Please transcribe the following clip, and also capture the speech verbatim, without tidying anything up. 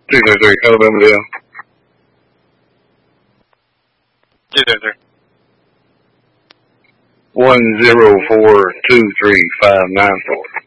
two zero three, Alabama Dale. two zero three. one zero four two three five nine four.